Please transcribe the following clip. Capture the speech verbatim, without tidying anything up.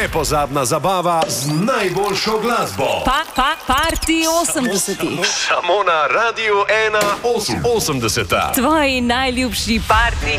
nepozabna zabava z najboljšo glasbo. Pa, pa, party osemdesetih. Samo na Radiu ena osemdeseta. Tvoji najljubši party